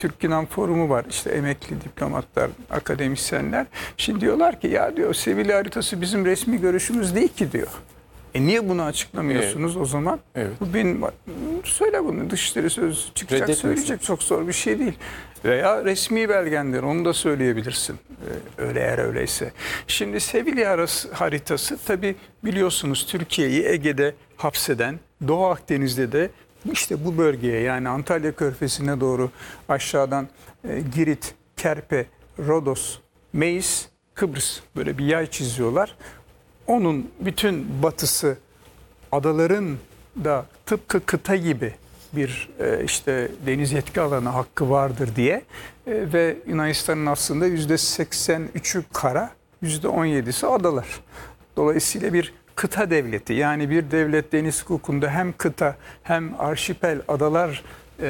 Türk-Yunan forumu var. İşte emekli diplomatlar, akademisyenler. Şimdi diyorlar ki ya diyor Sevilla haritası bizim resmi görüşümüz değil ki diyor. Niye bunu açıklamıyorsunuz o zaman? Evet. Bu benim, söyle bunu, Dışişleri Sözcüsü çıkacak söyleyecek, çok zor bir şey değil. Veya resmi belgendir, onu da söyleyebilirsin eğer öyleyse. Şimdi Sevilla haritası tabii biliyorsunuz Türkiye'yi Ege'de hapseden, Doğu Akdeniz'de de işte bu bölgeye yani Antalya Körfezi'ne doğru aşağıdan Girit, Kerpe, Rodos, Meis, Kıbrıs böyle bir yay çiziyorlar. Onun bütün batısı adaların da tıpkı kıta gibi bir işte deniz yetki alanı hakkı vardır diye ve Yunanistan'ın aslında %83'ü kara, %17'si adalar. Dolayısıyla bir kıta devleti yani bir devlet deniz hukukunda hem kıta hem arşipel adalar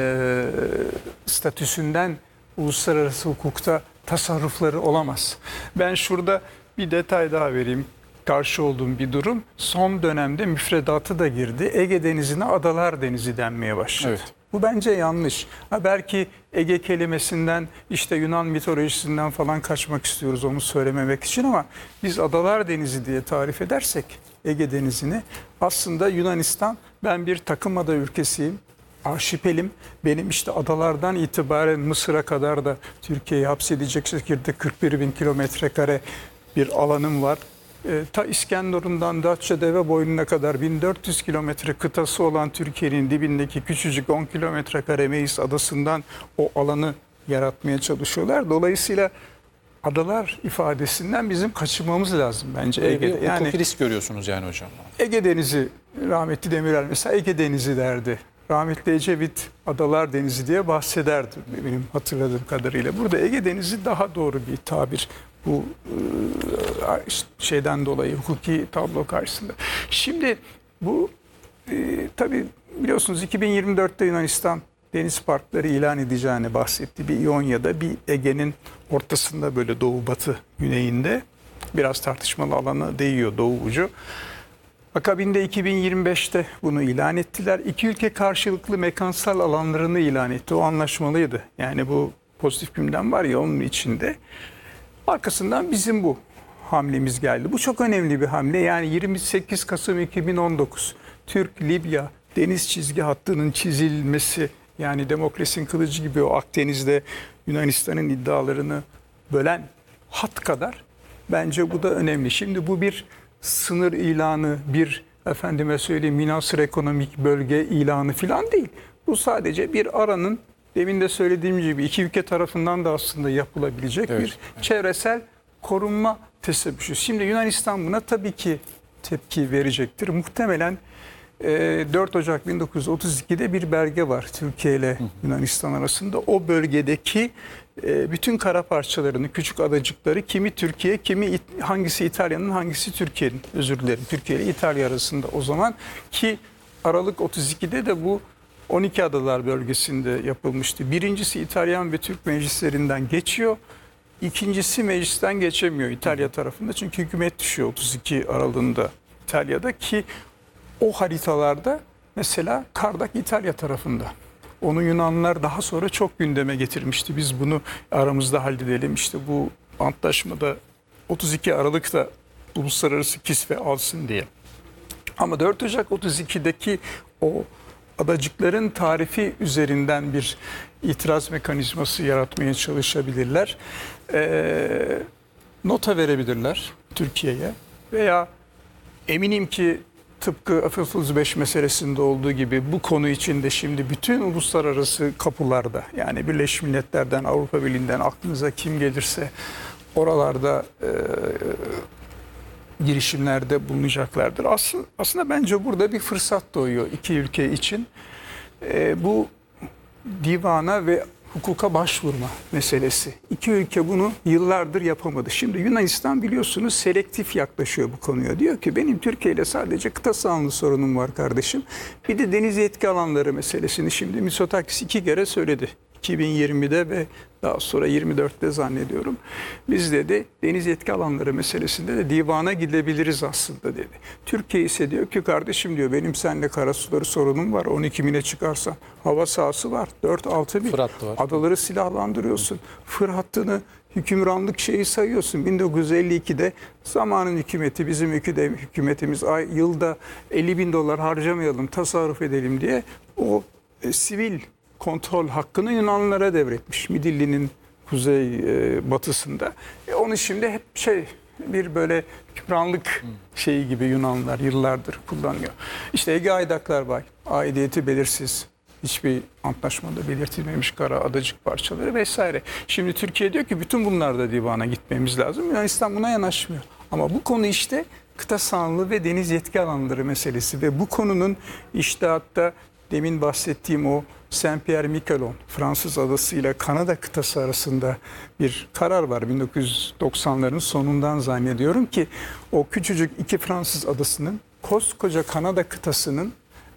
statüsünden uluslararası hukukta tasarrufları olamaz. Ben şurada bir detay daha vereyim. Karşı olduğum bir durum. Son dönemde müfredatı da girdi. Ege Denizi'ne Adalar Denizi denmeye başladı. Evet. Bu bence yanlış. Belki Ege kelimesinden işte Yunan mitolojisinden falan kaçmak istiyoruz onu söylememek için ama biz Adalar Denizi diye tarif edersek Ege Denizi'ni aslında Yunanistan ben bir takım ada ülkesiyim. Arşipelim benim işte adalardan itibaren Mısır'a kadar da Türkiye'yi hapsedecek şekilde 41 bin kilometre kare bir alanım var. Ta İskenderun'dan Datça Deve Boynu'na kadar 1400 kilometre kıtası olan Türkiye'nin dibindeki küçücük 10 kilometre kare Meis adasından o alanı yaratmaya çalışıyorlar. Dolayısıyla adalar ifadesinden bizim kaçınmamız lazım bence Ege'de. Yani risk görüyorsunuz yani hocam. Ege Denizi, rahmetli Demirel mesela Ege Denizi derdi. Rahmetli Ecevit Adalar Denizi diye bahsederdi benim hatırladığım kadarıyla. Burada Ege Denizi daha doğru bir tabir bu şeyden dolayı hukuki tablo karşısında. Şimdi bu tabii biliyorsunuz 2024'te Yunanistan deniz parkları ilan edeceğini bahsetti. Bir İonya'da bir Ege'nin ortasında böyle doğu batı güneyinde biraz tartışmalı alana değiyor doğu ucu. Akabinde 2025'te bunu ilan ettiler. İki ülke karşılıklı mekansal alanlarını ilan etti. O anlaşmalıydı. Yani bu pozitif gündem var ya onun içinde. Arkasından bizim bu hamlemiz geldi. Bu çok önemli bir hamle. Yani 28 Kasım 2019 Türk-Libya deniz çizgi hattının çizilmesi yani Demokrasinin kılıcı gibi o Akdeniz'de Yunanistan'ın iddialarını bölen hat kadar bence bu da önemli. Şimdi bu bir sınır ilanı, bir efendime söyleyeyim münhasır ekonomik bölge ilanı falan değil. Bu sadece bir aranın demin de söylediğim gibi iki ülke tarafından da aslında yapılabilecek bir çevresel korunma teşebbüsü. Şimdi Yunanistan buna tabii ki tepki verecektir. Muhtemelen 4 Ocak 1932'de bir belge var Türkiye ile Yunanistan arasında. O bölgedeki bütün kara parçalarını, küçük adacıkları kimi Türkiye, kimi hangisi İtalya'nın, hangisi Türkiye'nin, özür dilerim Türkiye ile İtalya arasında o zaman ki Aralık 32'de de bu 12 adalar bölgesinde yapılmıştı. Birincisi İtalyan ve Türk meclislerinden geçiyor. İkincisi meclisten geçemiyor İtalya tarafında. Çünkü hükümet düşüyor 32 aralığında İtalya'da ki o haritalarda mesela Kardak İtalya tarafında. Onu Yunanlılar daha sonra çok gündeme getirmişti. Biz bunu aramızda halledelim. İşte bu antlaşmada 32 Aralık'ta uluslararası kisve alsın diye. Ama 4 Ocak 32'deki o adacıkların tarifi üzerinden bir itiraz mekanizması yaratmaya çalışabilirler. Nota verebilirler Türkiye'ye veya eminim ki tıpkı F-35 meselesinde olduğu gibi bu konu içinde şimdi bütün uluslararası kapılarda yani Birleşmiş Milletler'den, Avrupa Birliği'nden aklınıza kim gelirse oralarda girişimlerde bulunacaklardır. Aslında bence burada bir fırsat doğuyor iki ülke için. Bu divana ve hukuka başvurma meselesi. İki ülke bunu yıllardır yapamadı. Şimdi Yunanistan biliyorsunuz selektif yaklaşıyor bu konuya. Diyor ki benim Türkiye ile sadece kıta sahanlığı sorunum var kardeşim. Bir de deniz yetki alanları meselesini şimdi Mitsotakis 2 kere söyledi. 2020'de ve daha sonra 24'te zannediyorum. Biz dedi deniz yetki alanları meselesinde de divana gidebiliriz aslında dedi. Türkiye ise diyor ki kardeşim diyor benim seninle karasuları sorunum var. 12 mile çıkarsan hava sahası var. 4-6 mil. Fırat var. Adaları silahlandırıyorsun. Fırat'ını hükümranlık şeyi sayıyorsun. 1952'de zamanın hükümeti, bizim hükümetimiz yılda 50 bin dolar harcamayalım, tasarruf edelim diye o sivil kontrol hakkını Yunanlılara devretmiş. Midilli'nin kuzey batısında. Onu şimdi hep bir böyle hükümranlık şeyi gibi Yunanlılar yıllardır kullanıyor. İşte Ege Aydaklar var. Aidiyeti belirsiz. Hiçbir antlaşmada belirtilmemiş kara adacık parçaları vesaire. Şimdi Türkiye diyor ki bütün bunlarda divana gitmemiz lazım. Yunanistan buna yanaşmıyor. Ama bu konu işte kıta sahanlığı ve deniz yetki alanları meselesi ve bu konunun işte hatta demin bahsettiğim o Saint-Pierre-Miquelon Fransız adası ile Kanada kıtası arasında bir karar var 1990'ların sonundan zannediyorum ki o küçücük iki Fransız adasının koskoca Kanada kıtasının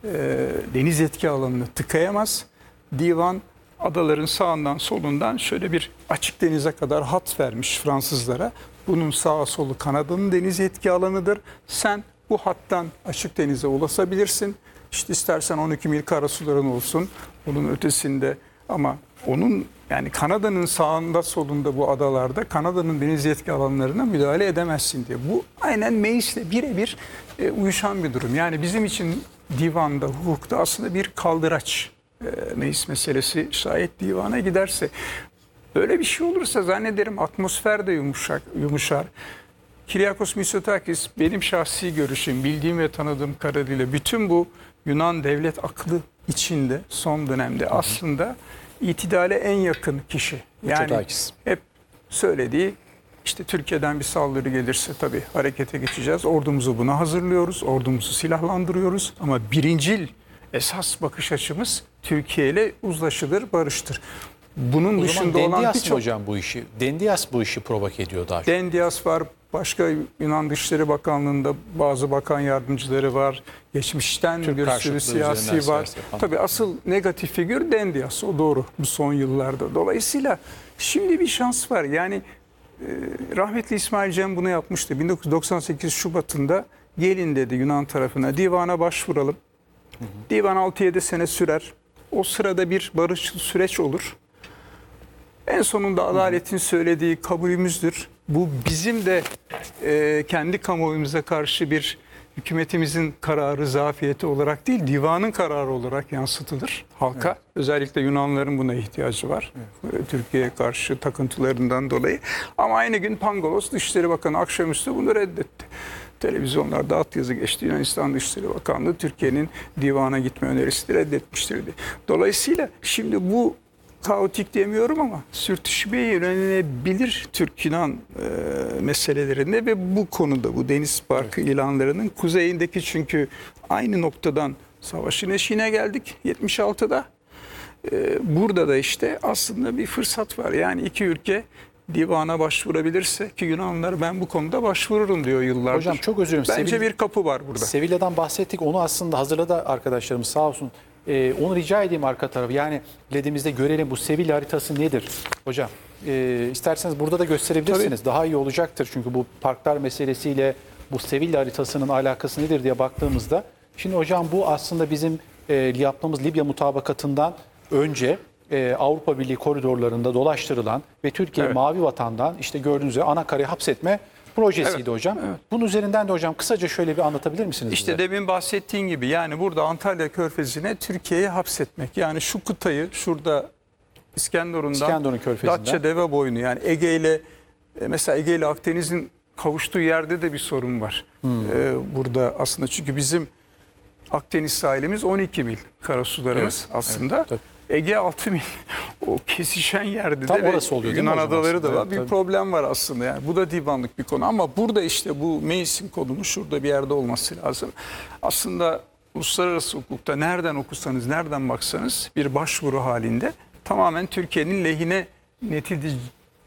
deniz yetki alanını tıkayamaz. Divan adaların sağından solundan şöyle bir açık denize kadar hat vermiş Fransızlara. Bunun sağa solu Kanada'nın deniz yetki alanıdır. Sen bu hattan açık denize ulaşabilirsin. İşte istersen 12 mil karasuların olsun. Onun ötesinde ama onun yani Kanada'nın sağında solunda bu adalarda Kanada'nın deniz yetki alanlarına müdahale edemezsin diye. Bu aynen Meis'le birebir uyuşan bir durum. Yani bizim için divanda, hukukta aslında bir kaldıraç. Meis meselesi şayet divana giderse. Böyle bir şey olursa zannederim atmosfer de yumuşar. Kyriakos Mitsotakis benim şahsi görüşüm, bildiğim ve tanıdığım kadarıyla bütün bu Yunan devlet aklı içinde son dönemde aslında itidale en yakın kişi. Yani Mitsotakis. hep söylediği işte Türkiye'den bir saldırı gelirse tabii harekete geçeceğiz. Ordumuzu buna hazırlıyoruz, ordumuzu silahlandırıyoruz ama birincil esas bakış açımız Türkiye ile uzlaşılır, barıştır. Bunun dışında olan Dendias birçok... hocam bu işi? Dendias bu işi provoke ediyor daha çok. Dendias var. Başka Yunan Dışişleri Bakanlığı'nda bazı bakan yardımcıları var. Geçmişten Türk bir sürü siyasi var. Tabii asıl negatif figür Dendias. O doğru bu son yıllarda. Dolayısıyla şimdi bir şans var. Yani rahmetli İsmail Cem bunu yapmıştı. 1998 Şubat'ında gelin dedi Yunan tarafına divana başvuralım. Divan 6-7 sene sürer. O sırada bir barışçıl süreç olur. En sonunda adaletin söylediği kabulümüzdür. Bu bizim de kendi kamuoyumuza karşı bir hükümetimizin kararı, zafiyeti olarak değil, divanın kararı olarak yansıtılır halka. Evet. Özellikle Yunanlıların buna ihtiyacı var. Evet. Türkiye'ye karşı takıntılarından dolayı. Ama aynı gün Pangalos Dışişleri Bakanı akşamüstü bunu reddetti. Televizyonlarda at yazı geçti. Yunanistan Dışişleri Bakanlığı Türkiye'nin divana gitme önerisini reddetmiştir. Dolayısıyla şimdi bu kaotik demiyorum ama sürtüşmeye yönelebilir Türk-Yunan meselelerinde ve bu konuda bu deniz parkı ilanlarının kuzeyindeki çünkü aynı noktadan savaşın eşiğine geldik 76'da. Burada da işte aslında bir fırsat var. Yani iki ülke divana başvurabilirse ki Yunanlılar ben bu konuda başvururum diyor yıllardır. Hocam çok özür dilerim. Bence bir kapı var burada. Sevilla'dan bahsettik. Onu aslında hazırladı arkadaşlarımız sağ olsun. Onu rica edeyim arka tarafı. Yani ledimizde görelim bu Sevilla haritası nedir? Hocam isterseniz burada da gösterebilirsiniz. Tabii. Daha iyi olacaktır. Çünkü bu parklar meselesiyle bu Sevilla haritasının alakası nedir diye baktığımızda. Şimdi hocam bu aslında bizim yaptığımız Libya mutabakatından önce Avrupa Birliği koridorlarında dolaştırılan ve Türkiye mavi vatandan işte gördüğünüz üzere Anakara'yı hapsetme projesiydi hocam. Evet. Bunun üzerinden de hocam kısaca şöyle bir anlatabilir misiniz İşte bize? demin bahsettiğin gibi yani burada Antalya Körfezi'ne Türkiye'yi hapsetmek. Yani şu kıtayı şurada İskenderun Körfezi'nden Datça deve boyunu yani Ege ile mesela Ege ile Akdeniz'in kavuştuğu yerde de bir sorun var. Burada aslında çünkü bizim Akdeniz sahilimiz 12 mil karasularımız aslında. Evet, Ege 6 mil. O kesişen yerde tam de orası oluyor, Yunan adaları da var. Evet, bir problem var aslında yani. Bu da divanlık bir konu ama burada işte bu Meis'in konumu şurada bir yerde olması lazım. Aslında uluslararası hukukta nereden okusanız, nereden baksanız bir başvuru halinde tamamen Türkiye'nin lehine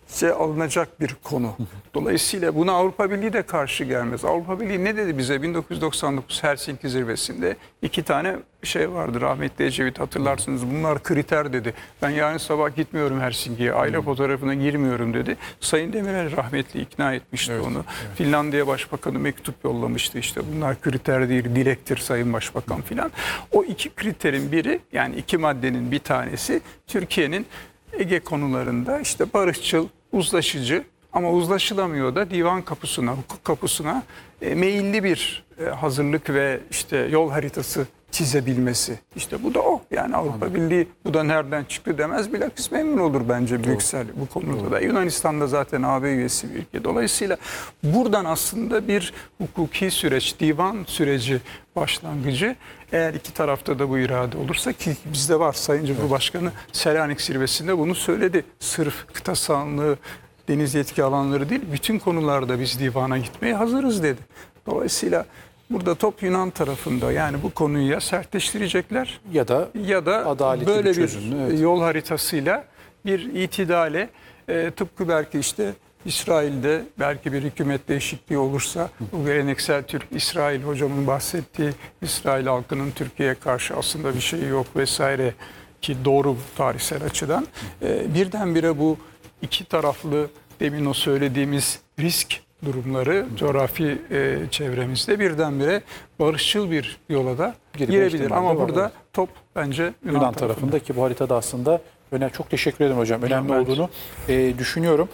alınacak bir konu. Dolayısıyla buna Avrupa Birliği de karşı gelmez. Avrupa Birliği ne dedi bize 1999 Helsinki zirvesinde? 2 tane şey vardı, rahmetli Ecevit hatırlarsınız. Bunlar kriter dedi. Ben yarın sabah gitmiyorum Helsinki'ye, aile fotoğrafına girmiyorum dedi. Sayın Demirel rahmetli ikna etmişti onu. Finlandiya Başbakanı mektup yollamıştı, işte bunlar kriter değil, dilektir Sayın Başbakan filan. O 2 kriterin biri, yani 2 maddenin bir tanesi Türkiye'nin Ege konularında işte barışçıl, uzlaşıcı ama uzlaşılamıyor da divan kapısına, hukuk kapısına meyilli bir hazırlık ve işte yol haritası çizebilmesi. İşte bu da o. Yani Avrupa Birliği bu da nereden çıktı demez. Bilakis memnun olur bence Brüksel bu konuda da. Yunanistan da zaten AB üyesi bir ülke. Dolayısıyla buradan aslında bir hukuki süreç, divan süreci başlangıcı, eğer iki tarafta da bu irade olursa, ki bizde var. Sayın Cumhurbaşkanı Selanik zirvesinde bunu söyledi. Sırf kıta sahanlığı, deniz yetki alanları değil, bütün konularda biz divana gitmeye hazırız dedi. Dolayısıyla burada top Yunan tarafında, yani bu konuyu ya sertleştirecekler ya da adaletli böyle bir çözüm, yol haritasıyla bir itidale, tıpkı belki işte İsrail'de belki bir hükümet değişikliği olursa bu geleneksel Türk-İsrail, hocamın bahsettiği İsrail halkının Türkiye'ye karşı aslında bir şeyi yok vesaire, ki doğru tarihsel açıdan, birdenbire bu iki taraflı, demin o söylediğimiz risk durumları coğrafi çevremizde birdenbire barışçıl bir yola da girebilir. Ama burada top bence Yunan tarafında, ki bu haritada aslında önemli. Çok teşekkür ederim hocam. Önemli olduğunu düşünüyorum.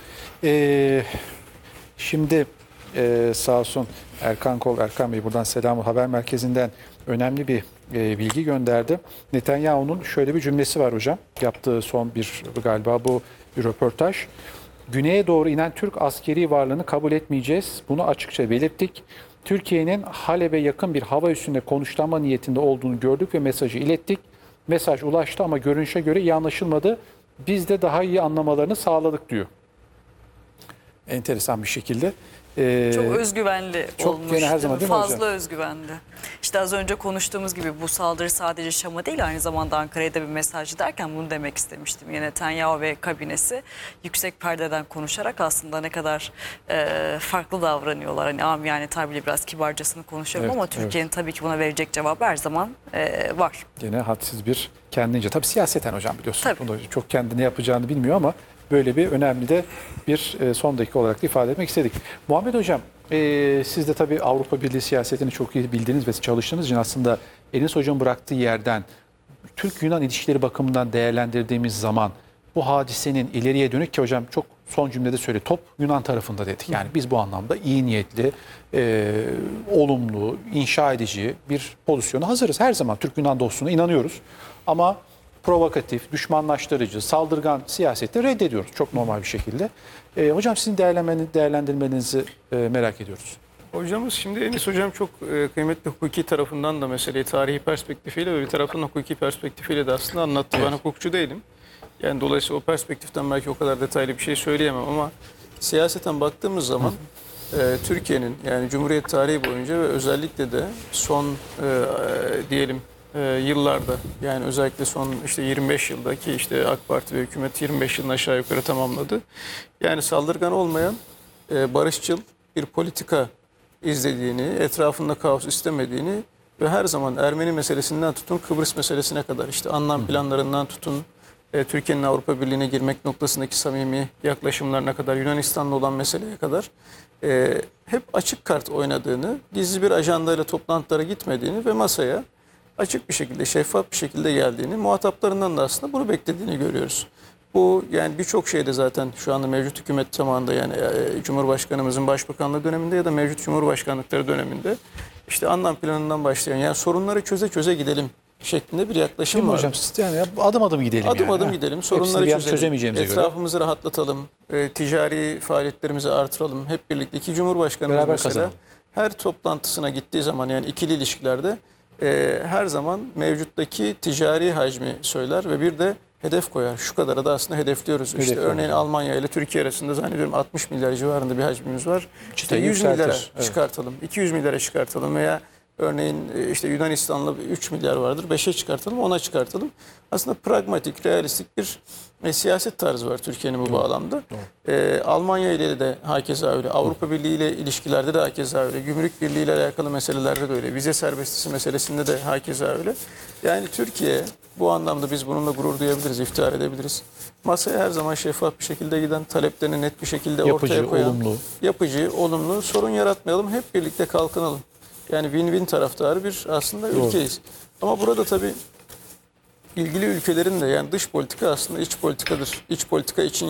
Şimdi sağ olsun Erkan Bey buradan selamı, haber merkezinden önemli bir bilgi gönderdi. Netanyahu'nun şöyle bir cümlesi var hocam. Yaptığı son bir galiba bu bir röportaj. Güneye doğru inen Türk askeri varlığını kabul etmeyeceğiz. Bunu açıkça belirttik. Türkiye'nin Halep'e yakın bir hava üssünde konuşlanma niyetinde olduğunu gördük ve mesajı ilettik. Mesaj ulaştı ama görünüşe göre iyi anlaşılmadı. Biz de daha iyi anlamalarını sağladık diyor. Enteresan bir şekilde. Çok özgüvenli olmuş. Her zaman değil mi hocam? Fazla özgüvenli. İşte az önce konuştuğumuz gibi bu saldırı sadece Şam'a değil, aynı zamanda Ankara'ya da bir mesaj derken bunu demek istemiştim. Yine Netanyahu ve kabinesi yüksek perdeden konuşarak aslında ne kadar farklı davranıyorlar. Hani amiyane tabiriyle biraz kibarcasını konuşuyorum, ama Türkiye'nin tabii ki buna verecek cevabı her zaman var. Gene hadsiz bir kendince. Tabii siyaseten hocam biliyorsun. Tabii. Bunu çok kendi ne yapacağını bilmiyor ama böyle bir önemli de bir son dakika olarak da ifade etmek istedik. Muhammed hocam, siz de tabii Avrupa Birliği siyasetini çok iyi bildiğiniz ve çalıştığınız için aslında Enis hocam bıraktığı yerden Türk-Yunan ilişkileri bakımından değerlendirdiğimiz zaman bu hadisenin ileriye dönük, ki hocam çok son cümlede söyledi, top Yunan tarafında dedik. Yani biz bu anlamda iyi niyetli, olumlu, inşa edici bir pozisyona hazırız. Her zaman Türk-Yunan dostluğuna inanıyoruz. Ama provokatif, düşmanlaştırıcı, saldırgan siyaseti reddediyoruz çok normal bir şekilde. Hocam sizin değerlendirmenizi merak ediyoruz. Hocamız şimdi Enis hocam çok kıymetli hukuki tarafından da meseleyi tarihi perspektifiyle ve bir taraftan hukuki perspektifiyle de aslında anlattı. Ben hukukçu değilim. Yani dolayısıyla o perspektiften belki o kadar detaylı bir şey söyleyemem ama siyaseten baktığımız zaman Türkiye'nin, yani Cumhuriyet tarihi boyunca ve özellikle de son diyelim yıllarda, yani özellikle son işte 25 yıldaki işte AK Parti ve hükümet 25 yılını aşağı yukarı tamamladı. Yani saldırgan olmayan, barışçıl bir politika izlediğini, etrafında kaos istemediğini ve her zaman Ermeni meselesinden tutun Kıbrıs meselesine kadar, işte anlam planlarından tutun Türkiye'nin Avrupa Birliği'ne girmek noktasındaki samimi yaklaşımlarına kadar, Yunanistan'la olan meseleye kadar hep açık kart oynadığını, gizli bir ajandayla toplantılara gitmediğini ve masaya açık bir şekilde, şeffaf bir şekilde geldiğini, muhataplarından da aslında bunu beklediğini görüyoruz. Bu yani birçok şeyde zaten şu anda mevcut hükümet zamanında, yani Cumhurbaşkanımızın başbakanlığı döneminde ya da mevcut Cumhurbaşkanlıkları döneminde işte anlam planından başlayan, yani sorunları çöze çöze gidelim şeklinde bir yaklaşım var. Hocam siz yani adım adım gidelim. Adım adım gidelim, sorunları çözelim, etrafımızı göre rahatlatalım, ticari faaliyetlerimizi artıralım. Hep birlikte iki Cumhurbaşkanımız mesela kazanalım. Her toplantısına gittiği zaman, yani ikili ilişkilerde her zaman mevcuttaki ticari hacmi söyler ve bir de hedef koyar. Şu kadara da aslında hedefliyoruz. İşte örneğin Almanya ile Türkiye arasında zannediyorum 60 milyar civarında bir hacmimiz var. İşte 100 milyara çıkartalım, 200 milyara çıkartalım veya örneğin işte Yunanistan'la 3 milyar vardır, 5'e çıkartalım, 10'a çıkartalım. Aslında pragmatik, realistik bir siyaset tarzı var Türkiye'nin bu bağlamda. Almanya ile de hakeza öyle. Avrupa Birliği ile ilişkilerde de hakeza öyle. Gümrük Birliği ile alakalı meselelerde de öyle. Vize serbestisi meselesinde de hakeza öyle. Yani Türkiye bu anlamda biz bununla gurur duyabiliriz, iftihar edebiliriz. Masaya her zaman şeffaf bir şekilde giden, taleplerini net bir şekilde Yapıcı, ortaya koyan, olumlu. yapıcı, olumlu, sorun yaratmayalım, hep birlikte kalkınalım. Yani win-win taraftarı bir aslında ülkeyiz. Ama burada tabii ilgili ülkelerin de, yani dış politika aslında iç politikadır. İç politika için